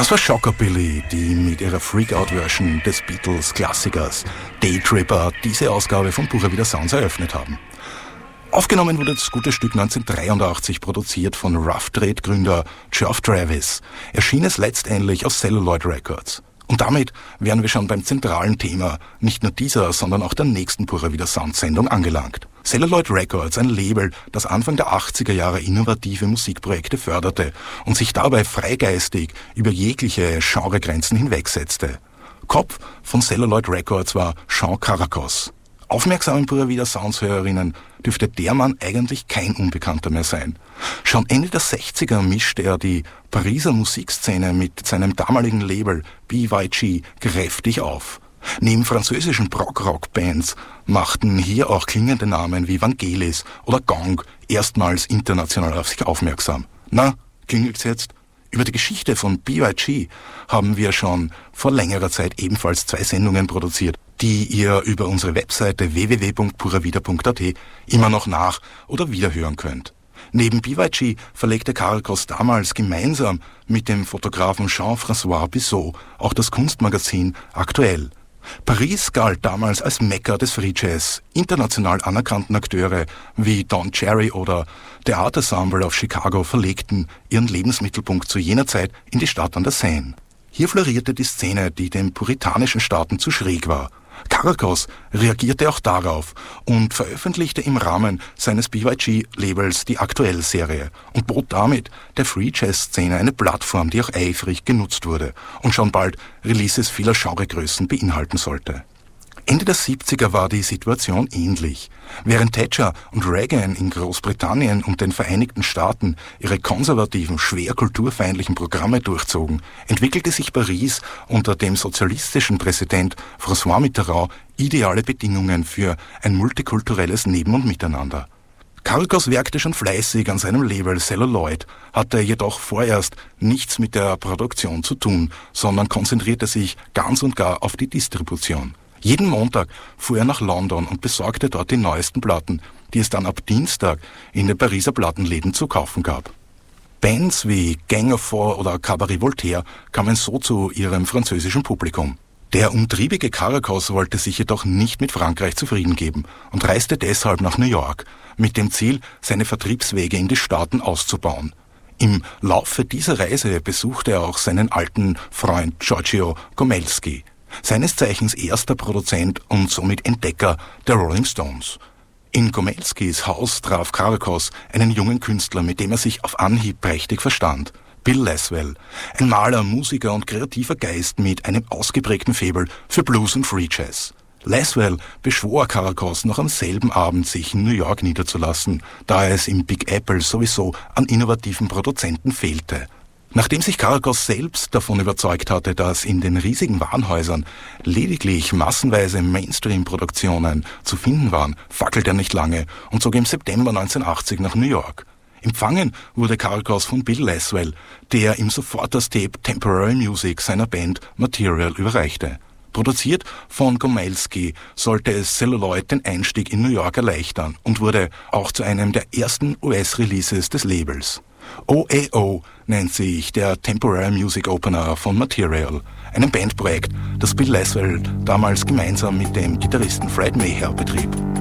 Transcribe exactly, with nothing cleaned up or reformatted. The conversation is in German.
Das war Schockabilly, die mit ihrer Freak-Out-Version des Beatles-Klassikers Daytripper diese Ausgabe von Pura Vida Sounds eröffnet haben. Aufgenommen wurde das gute Stück neunzehnhundertdreiundachtzig, produziert von Rough Trade-Gründer Geoff Travis, erschien es letztendlich auf Celluloid Records. Und damit wären wir schon beim zentralen Thema nicht nur dieser, sondern auch der nächsten Pura Vida Sound Sendung angelangt. Celluloid Records, ein Label, das Anfang der achtziger Jahre innovative Musikprojekte förderte und sich dabei freigeistig über jegliche Genregrenzen hinwegsetzte. Kopf von Celluloid Records war Sean Caracos. Aufmerksamen Pura Vida Sounds Hörerinnen dürfte der Mann eigentlich kein Unbekannter mehr sein. Schon Ende der sechziger mischte er die Pariser Musikszene mit seinem damaligen Label B Y G kräftig auf. Neben französischen Prog-Rock-Bands machten hier auch klingende Namen wie Vangelis oder Gong erstmals international auf sich aufmerksam. Na, klingelt's jetzt? Über die Geschichte von B Y G haben wir schon vor längerer Zeit ebenfalls zwei Sendungen produziert, die ihr über unsere Webseite w w w punkt pura vida punkt a t immer noch nach- oder wiederhören könnt. Neben B Y G verlegte Caracos damals gemeinsam mit dem Fotografen Jean-François Bissot auch das Kunstmagazin Aktuell. Paris galt damals als Mekka des Free Jazz. International anerkannten Akteure wie Don Cherry oder The Art Ensemble of Chicago verlegten ihren Lebensmittelpunkt zu jener Zeit in die Stadt an der Seine. Hier florierte die Szene, die den puritanischen Staaten zu schräg war. Caracos reagierte auch darauf und veröffentlichte im Rahmen seines B Y G-Labels die Aktuell-Serie und bot damit der Free-Jazz-Szene eine Plattform, die auch eifrig genutzt wurde und schon bald Releases vieler Genregrößen beinhalten sollte. Ende der siebziger war die Situation ähnlich. Während Thatcher und Reagan in Großbritannien und den Vereinigten Staaten ihre konservativen, schwer kulturfeindlichen Programme durchzogen, entwickelte sich Paris unter dem sozialistischen Präsident François Mitterrand ideale Bedingungen für ein multikulturelles Neben- und Miteinander. Caracos werkte schon fleißig an seinem Label Celluloid, hatte jedoch vorerst nichts mit der Produktion zu tun, sondern konzentrierte sich ganz und gar auf die Distribution. Jeden Montag fuhr er nach London und besorgte dort die neuesten Platten, die es dann ab Dienstag in den Pariser Plattenläden zu kaufen gab. Bands wie Gang of Four oder Cabaret Voltaire kamen so zu ihrem französischen Publikum. Der umtriebige Caracos wollte sich jedoch nicht mit Frankreich zufrieden geben und reiste deshalb nach New York, mit dem Ziel, seine Vertriebswege in die Staaten auszubauen. Im Laufe dieser Reise besuchte er auch seinen alten Freund Giorgio Gomelsky, seines Zeichens erster Produzent und somit Entdecker der Rolling Stones. In Gomelskys Haus traf Caracos einen jungen Künstler, mit dem er sich auf Anhieb prächtig verstand. Bill Laswell, ein Maler, Musiker und kreativer Geist mit einem ausgeprägten Faible für Blues und Free Jazz. Laswell beschwor Caracos noch am selben Abend, sich in New York niederzulassen, da es im Big Apple sowieso an innovativen Produzenten fehlte. Nachdem sich Caracos selbst davon überzeugt hatte, dass in den riesigen Warenhäusern lediglich massenweise Mainstream-Produktionen zu finden waren, fackelte er nicht lange und zog im September neunzehnhundertachtzig nach New York. Empfangen wurde Caracos von Bill Laswell, der ihm sofort das Tape Temporary Music seiner Band Material überreichte. Produziert von Gomelsky sollte es Celluloid den Einstieg in New York erleichtern und wurde auch zu einem der ersten U S-Releases des Labels. O A O nennt sich der Temporary Music Opener von Material, einem Bandprojekt, das Bill Laswell damals gemeinsam mit dem Gitarristen Fred Maher betrieb.